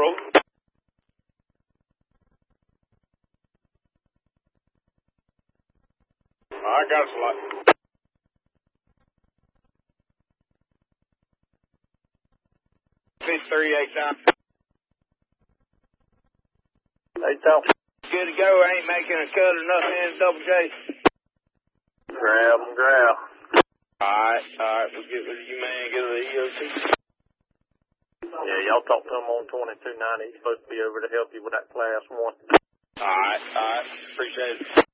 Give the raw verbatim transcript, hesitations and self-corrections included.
roll. I got a slot. Fish three, eight times. Eight times. Good to go. I ain't making a cut or nothing in double J. Grab and grab. Alright, alright. We'll get with you, man. Get with the E O C. Yeah, y'all talk to him on twenty-two ninety. He's supposed to be over to help you with that class one. Alright, alright. Appreciate it.